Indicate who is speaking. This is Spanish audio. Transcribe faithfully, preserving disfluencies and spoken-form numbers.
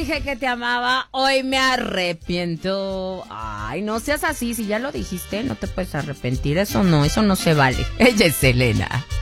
Speaker 1: dije que te amaba, hoy me arrepiento. Ay, no seas así, si ya lo dijiste, no te puedes arrepentir. Eso no, eso no se vale. Ella es Selena.